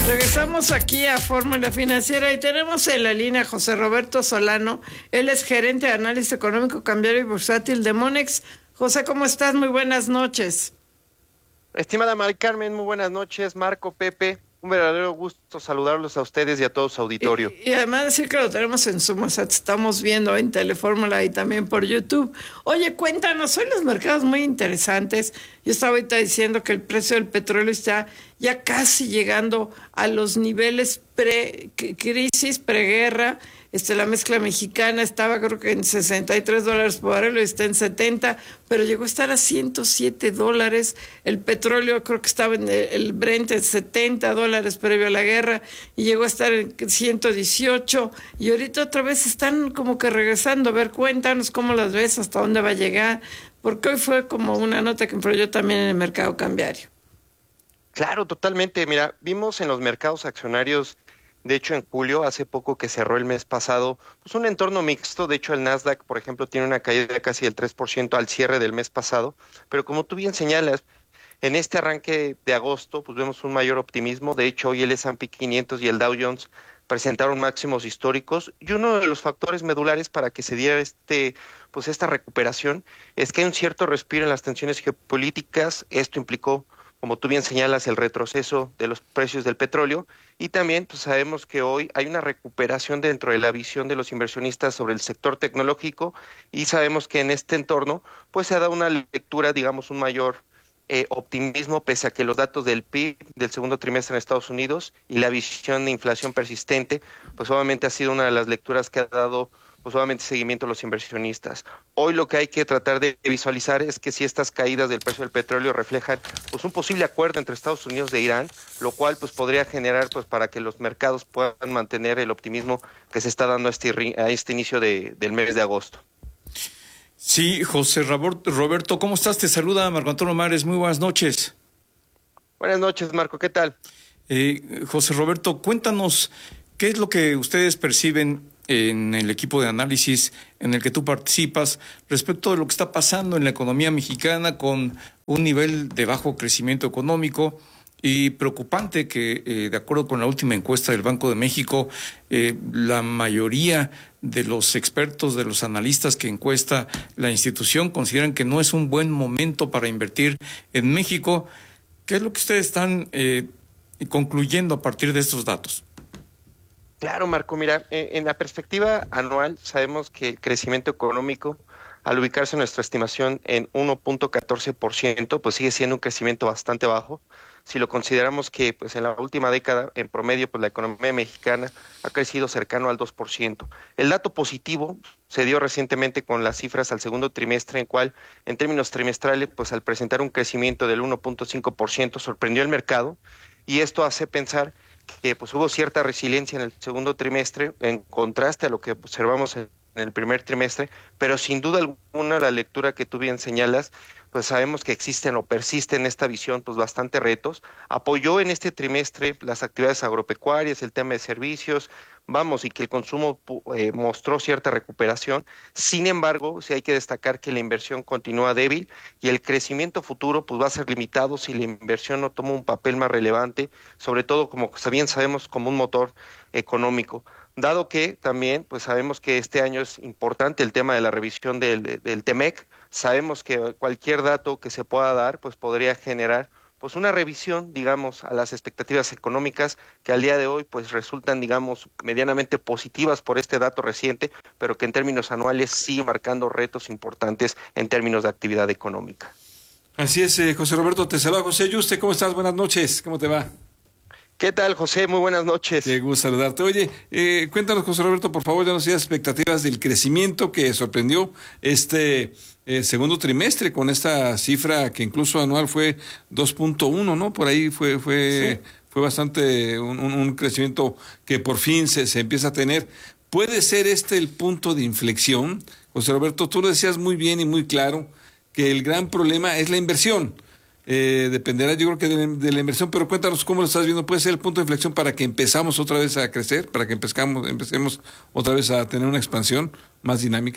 Regresamos aquí a Fórmula Financiera y tenemos en la línea a José Roberto Solano. Él es gerente de análisis económico, cambiario y bursátil de Monex. José, ¿cómo estás? Muy buenas noches. Estimada Mari Carmen, muy buenas noches. Marco, Pepe, un verdadero gusto saludarlos a ustedes y a todo su auditorio. Y además decir que lo tenemos en Sumosat, estamos viendo en Telefórmula y también por YouTube. Oye, cuéntanos, hoy los mercados muy interesantes. Yo estaba ahorita diciendo que el precio del petróleo está ya casi llegando a los niveles pre-crisis, preguerra. La mezcla mexicana estaba creo que en $63 por barril, está en 70, pero llegó a estar a $107. El petróleo creo que estaba en el Brent en $70 previo a la guerra y llegó a estar en 118 y ahorita otra vez están como que regresando. A ver, cuéntanos cómo las ves, hasta dónde va a llegar, porque hoy fue como una nota que influyó también en el mercado cambiario. Claro, totalmente. Mira, vimos en los mercados accionarios, de hecho en julio, hace poco que cerró el mes pasado, pues un entorno mixto. De hecho el Nasdaq, por ejemplo, tiene una caída de casi del 3% al cierre del mes pasado, pero como tú bien señalas, en este arranque de agosto, pues vemos un mayor optimismo. De hecho, hoy el S&P 500 y el Dow Jones presentaron máximos históricos, y uno de los factores medulares para que se diera pues esta recuperación es que hay un cierto respiro en las tensiones geopolíticas. Esto implicó, como tú bien señalas, el retroceso de los precios del petróleo, y también pues sabemos que hoy hay una recuperación dentro de la visión de los inversionistas sobre el sector tecnológico, y sabemos que en este entorno pues se ha dado una lectura, digamos, un mayor optimismo, pese a que los datos del PIB del segundo trimestre en Estados Unidos y la visión de inflación persistente, pues obviamente ha sido una de las lecturas que ha dado pues obviamente seguimiento a los inversionistas. Hoy lo que hay que tratar de visualizar es que si estas caídas del precio del petróleo reflejan pues un posible acuerdo entre Estados Unidos e Irán, lo cual pues podría generar pues para que los mercados puedan mantener el optimismo que se está dando a este inicio del mes de agosto. Sí, José Roberto, ¿cómo estás? Te saluda Marco Antonio Mares, muy buenas noches. Buenas noches, Marco, ¿qué tal? José Roberto, cuéntanos, ¿qué es lo que ustedes perciben en el equipo de análisis en el que tú participas respecto de lo que está pasando en la economía mexicana, con un nivel de bajo crecimiento económico y preocupante que, de acuerdo con la última encuesta del Banco de México, la mayoría de los expertos, de los analistas que encuesta la institución, consideran que no es un buen momento para invertir en México? ¿Qué es lo que ustedes están concluyendo a partir de estos datos? Claro, Marco, mira, en la perspectiva anual sabemos que el crecimiento económico, al ubicarse en nuestra estimación en 1.14%, pues sigue siendo un crecimiento bastante bajo. Si lo consideramos que pues en la última década, en promedio, pues la economía mexicana ha crecido cercano al 2%. El dato positivo se dio recientemente con las cifras al segundo trimestre, en cual, en términos trimestrales, pues al presentar un crecimiento del 1.5%, sorprendió el mercado, y esto hace pensar que pues hubo cierta resiliencia en el segundo trimestre, en contraste a lo que observamos en el primer trimestre, pero sin duda alguna la lectura que tú bien señalas, pues sabemos que existen o persisten en esta visión pues bastante retos. Apoyó en este trimestre las actividades agropecuarias, el tema de servicios, vamos, y que el consumo mostró cierta recuperación. Sin embargo, sí hay que destacar que la inversión continúa débil, y el crecimiento futuro pues va a ser limitado si la inversión no toma un papel más relevante, sobre todo, como bien sabemos, como un motor económico. Dado que también pues sabemos que este año es importante el tema de la revisión del TEMEC, sabemos que cualquier dato que se pueda dar pues podría generar pues una revisión, digamos, a las expectativas económicas, que al día de hoy pues resultan, digamos, medianamente positivas por este dato reciente, pero que en términos anuales sigue marcando retos importantes en términos de actividad económica. Así es, José Roberto, te saluda José Yuste. ¿Cómo estás? Buenas noches, ¿cómo te va? ¿Qué tal, José? Muy buenas noches. Qué gusto saludarte. Oye, cuéntanos, José Roberto, por favor, danos las expectativas del crecimiento que sorprendió este segundo trimestre, con esta cifra que incluso anual fue 2.1, ¿no? Por ahí fue bastante un crecimiento que por fin se empieza a tener. ¿Puede ser este el punto de inflexión? José Roberto, tú lo decías muy bien y muy claro, que el gran problema es la inversión. Dependerá, yo creo que de la inversión, pero cuéntanos cómo lo estás viendo. ¿Puede ser el punto de inflexión para que empezamos otra vez a crecer, para que empecemos otra vez a tener una expansión más dinámica?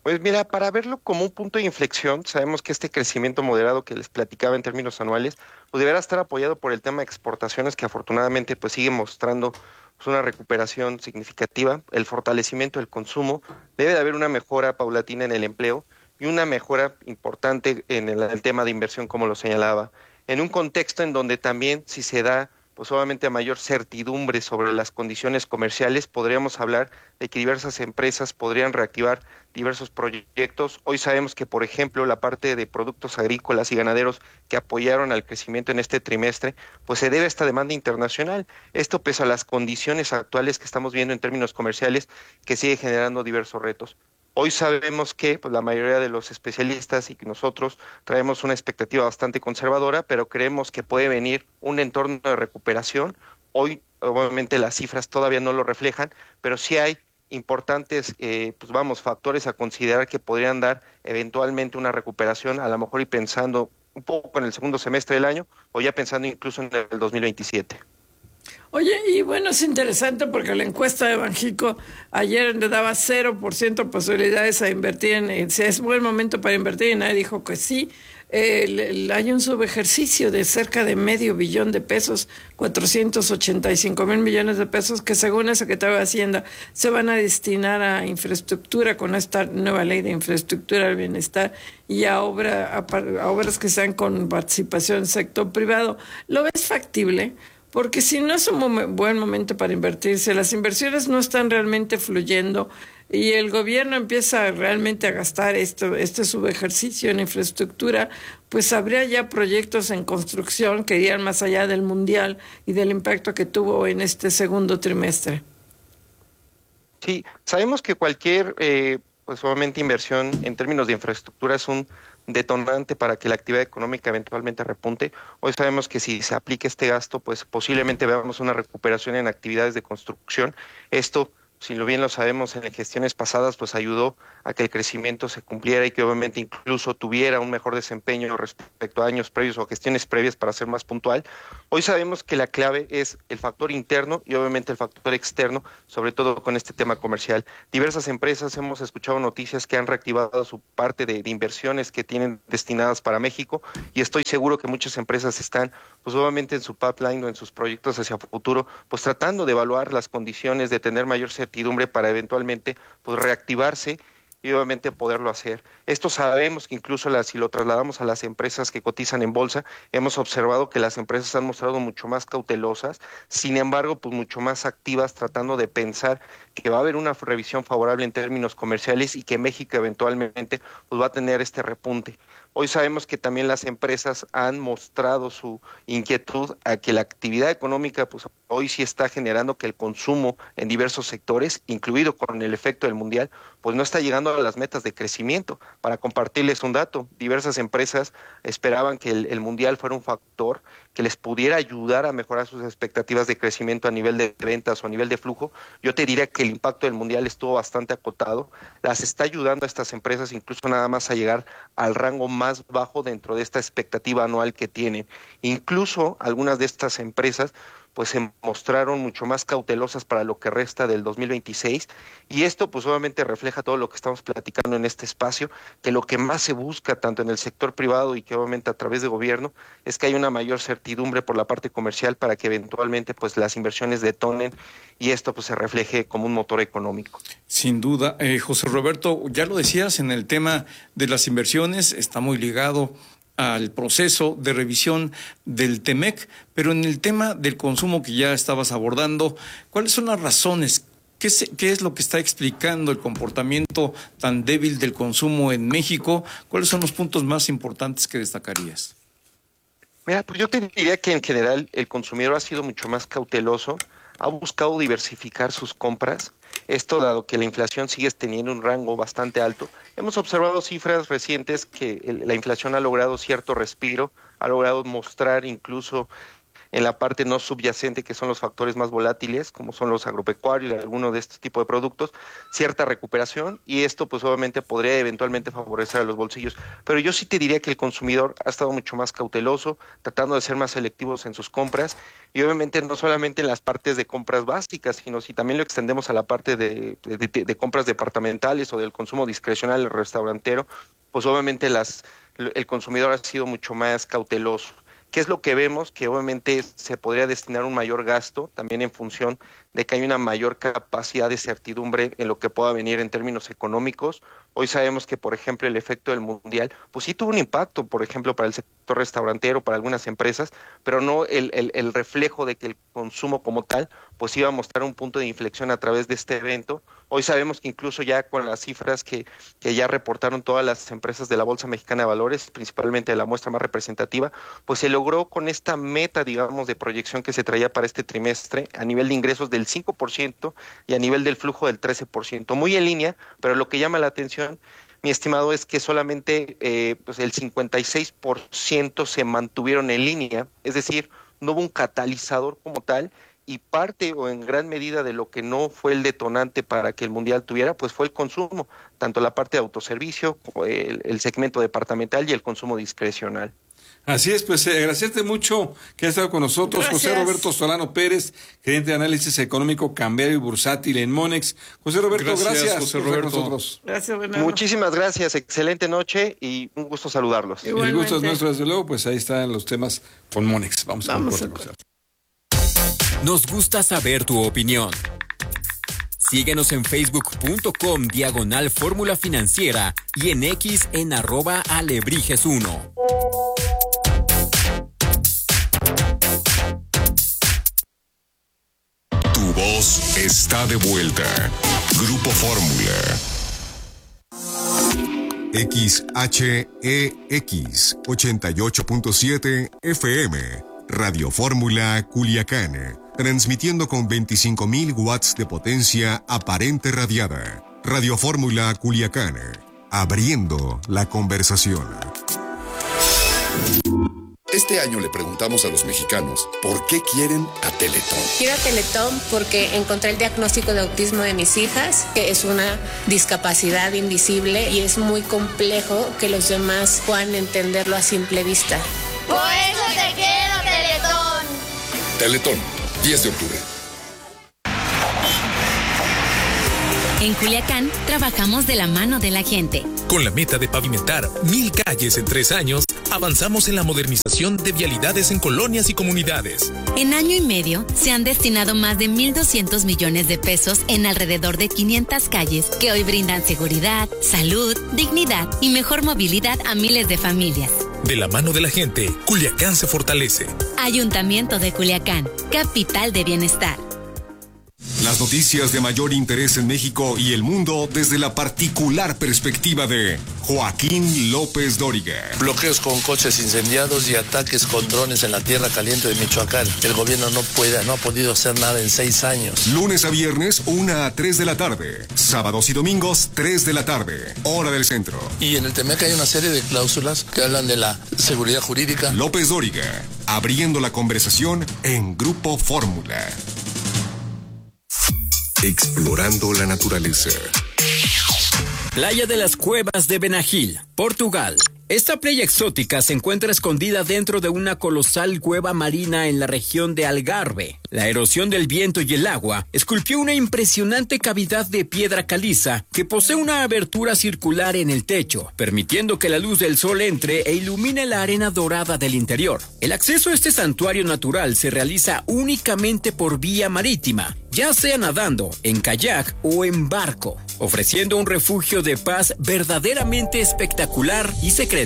Pues mira, para verlo como un punto de inflexión, sabemos que este crecimiento moderado que les platicaba en términos anuales, pues deberá estar apoyado por el tema de exportaciones que afortunadamente pues sigue mostrando pues, una recuperación significativa, el fortalecimiento del consumo, debe de haber una mejora paulatina en el empleo y una mejora importante en el tema de inversión, como lo señalaba, en un contexto en donde también si se da pues obviamente a mayor certidumbre sobre las condiciones comerciales, podríamos hablar de que diversas empresas podrían reactivar diversos proyectos. Hoy sabemos que, por ejemplo, la parte de productos agrícolas y ganaderos que apoyaron al crecimiento en este trimestre, pues se debe a esta demanda internacional. Esto pese a las condiciones actuales que estamos viendo en términos comerciales, que sigue generando diversos retos. Hoy sabemos que pues, la mayoría de los especialistas y que nosotros traemos una expectativa bastante conservadora, pero creemos que puede venir un entorno de recuperación. Hoy, obviamente, las cifras todavía no lo reflejan, pero sí hay importantes, pues vamos, factores a considerar que podrían dar eventualmente una recuperación, a lo mejor y pensando un poco en el segundo semestre del año, o ya pensando incluso en el 2027. Oye, y bueno, es interesante porque la encuesta de Banjico ayer le daba 0% posibilidades a invertir si es buen momento para invertir, y nadie dijo que sí. Hay un subejercicio de cerca de $500 millones, 485 mil millones de pesos, que según el secretario de Hacienda se van a destinar a infraestructura con esta nueva ley de infraestructura del bienestar y a obras que sean con participación del sector privado. ¿Lo ves factible? Porque si no es un buen momento para invertirse, las inversiones no están realmente fluyendo y el gobierno empieza realmente a gastar este subejercicio en infraestructura, pues habría ya proyectos en construcción que irían más allá del mundial y del impacto que tuvo en este segundo trimestre. Sí, sabemos que cualquier, pues obviamente inversión en términos de infraestructura es un detonante para que la actividad económica eventualmente repunte. Hoy sabemos que si se aplica este gasto, pues posiblemente veamos una recuperación en actividades de construcción. Esto, si lo bien lo sabemos, en gestiones pasadas, pues ayudó a que el crecimiento se cumpliera y que obviamente incluso tuviera un mejor desempeño respecto a años previos o gestiones previas, para ser más puntual. Hoy sabemos que la clave es el factor interno y obviamente el factor externo, sobre todo con este tema comercial. Diversas empresas hemos escuchado noticias que han reactivado su parte de inversiones que tienen destinadas para México, y estoy seguro que muchas empresas están pues obviamente en su pipeline o en sus proyectos hacia futuro, pues tratando de evaluar las condiciones, de tener mayor certidumbre para eventualmente pues reactivarse y obviamente poderlo hacer. Esto sabemos que incluso si lo trasladamos a las empresas que cotizan en bolsa, hemos observado que las empresas han mostrado mucho más cautelosas, sin embargo, pues mucho más activas, tratando de pensar que va a haber una revisión favorable en términos comerciales y que México eventualmente pues va a tener este repunte. Hoy sabemos que también las empresas han mostrado su inquietud a que la actividad económica, pues hoy sí está generando que el consumo en diversos sectores, incluido con el efecto del mundial, pues no está llegando a las metas de crecimiento. Para compartirles un dato, diversas empresas esperaban que el mundial fuera un factor que les pudiera ayudar a mejorar sus expectativas de crecimiento a nivel de ventas o a nivel de flujo. Yo te diría que el impacto del mundial estuvo bastante acotado, las está ayudando a estas empresas incluso nada más a llegar al rango más bajo dentro de esta expectativa anual que tienen. Incluso algunas de estas empresas pues se mostraron mucho más cautelosas para lo que resta del 2026, y esto pues obviamente refleja todo lo que estamos platicando en este espacio, que lo que más se busca tanto en el sector privado y que obviamente a través de gobierno es que haya una mayor certidumbre por la parte comercial para que eventualmente pues las inversiones detonen y esto pues se refleje como un motor económico. Sin duda, José Roberto, ya lo decías, en el tema de las inversiones está muy ligado al proceso de revisión del TEMEC, pero en el tema del consumo que ya estabas abordando, ¿cuáles son las razones? ¿Qué es lo que está explicando el comportamiento tan débil del consumo en México? ¿Cuáles son los puntos más importantes que destacarías? Mira, pues yo te diría que en general el consumidor ha sido mucho más cauteloso, ha buscado diversificar sus compras. Esto dado que la inflación sigue teniendo un rango bastante alto. Hemos observado cifras recientes que la inflación ha logrado cierto respiro, ha logrado mostrar incluso en la parte no subyacente, que son los factores más volátiles, como son los agropecuarios y algunos de este tipo de productos, cierta recuperación, y esto pues obviamente podría eventualmente favorecer a los bolsillos. Pero yo sí te diría que el consumidor ha estado mucho más cauteloso, tratando de ser más selectivos en sus compras, y obviamente no solamente en las partes de compras básicas, sino si también lo extendemos a la parte de compras departamentales o del consumo discrecional restaurantero, pues obviamente el consumidor ha sido mucho más cauteloso. ¿Qué es lo que vemos? Que obviamente se podría destinar un mayor gasto, también en función de que hay una mayor capacidad de certidumbre en lo que pueda venir en términos económicos. Hoy sabemos que, por ejemplo, el efecto del mundial, pues sí tuvo un impacto, por ejemplo, para el sector restaurantero, para algunas empresas, pero no el reflejo de que el consumo como tal, pues iba a mostrar un punto de inflexión a través de este evento. Hoy sabemos que incluso ya con las cifras que ya reportaron todas las empresas de la Bolsa Mexicana de Valores, principalmente de la muestra más representativa, pues se logró con esta meta, digamos, de proyección que se traía para este trimestre, a nivel de ingresos del 5% y a nivel del flujo del 13%, muy en línea, pero lo que llama la atención, mi estimado, es que solamente pues el 56% se mantuvieron en línea, es decir, no hubo un catalizador como tal, y parte o en gran medida de lo que no fue el detonante para que el mundial tuviera, pues fue el consumo, tanto la parte de autoservicio, como el segmento departamental y el consumo discrecional. Así es, pues agradecerte mucho que has estado con nosotros. Gracias. José Roberto Solano Pérez, gerente de análisis económico cambiario y bursátil en Monex. José Roberto, gracias José por estar con Roberto. nosotros. Gracias, Bernardo. Muchísimas gracias, excelente noche y un gusto saludarlos. Igualmente. El gusto es nuestro, desde luego, pues ahí están los temas con Monex. Vamos a un corte a comercial. Nos gusta saber tu opinión. Síguenos en facebook.com/Fórmula Financiera y en X en @Alebrijes1. Tu voz está de vuelta. Grupo Fórmula. XHEX 88.7 FM. Radio Fórmula Culiacán. Transmitiendo con 25.000 watts de potencia aparente radiada. Radio Fórmula Culiacán. Abriendo la conversación. Este año le preguntamos a los mexicanos por qué quieren a Teletón. Quiero a Teletón porque encontré el diagnóstico de autismo de mis hijas, que es una discapacidad invisible y es muy complejo que los demás puedan entenderlo a simple vista. Por eso te quiero, Teletón. Teletón, 10 de octubre. En Culiacán, trabajamos de la mano de la gente. Con la meta de pavimentar 1,000 calles en 3 años, avanzamos en la modernización de vialidades en colonias y comunidades. En año y medio, se han destinado más de 1,200 millones de pesos en alrededor de 500 calles que hoy brindan seguridad, salud, dignidad y mejor movilidad a miles de familias. De la mano de la gente, Culiacán se fortalece. Ayuntamiento de Culiacán, capital de bienestar. Las noticias de mayor interés en México y el mundo desde la particular perspectiva de Joaquín López Dóriga. Bloqueos con coches incendiados y ataques con drones en la tierra caliente de Michoacán. El gobierno no ha podido hacer nada en 6 años. Lunes a viernes, 1 a 3 de la tarde. Sábados y domingos, 3 de la tarde. Hora del centro. Y en el TEMEC hay una serie de cláusulas que hablan de la seguridad jurídica. López Dóriga, abriendo la conversación en Grupo Fórmula. Explorando la naturaleza. Playa de las Cuevas de Benagil, Portugal. Esta playa exótica se encuentra escondida dentro de una colosal cueva marina en la región de Algarve. La erosión del viento y el agua esculpió una impresionante cavidad de piedra caliza que posee una abertura circular en el techo, permitiendo que la luz del sol entre e ilumine la arena dorada del interior. El acceso a este santuario natural se realiza únicamente por vía marítima, ya sea nadando, en kayak o en barco, ofreciendo un refugio de paz verdaderamente espectacular y secreto.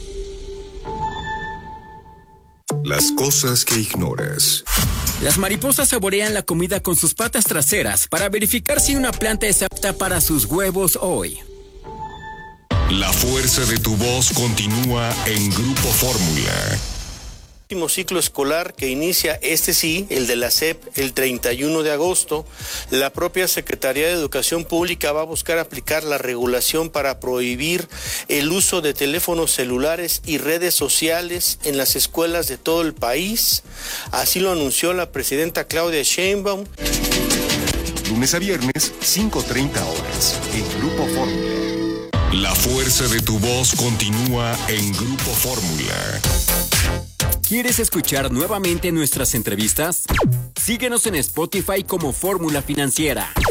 Las cosas que ignoras. Las mariposas saborean la comida con sus patas traseras para verificar si una planta es apta para sus huevos hoy. La fuerza de tu voz continúa en Grupo Fórmula. próximo ciclo escolar que inicia el de la SEP, el 31 de agosto, la propia Secretaría de Educación Pública va a buscar aplicar la regulación para prohibir el uso de teléfonos celulares y redes sociales en las escuelas de todo el país. Así lo anunció la presidenta Claudia Sheinbaum. Lunes a viernes, 5:30 horas, en Grupo Fórmula. La fuerza de tu voz continúa en Grupo Fórmula. ¿Quieres escuchar nuevamente nuestras entrevistas? Síguenos en Spotify como Fórmula Financiera.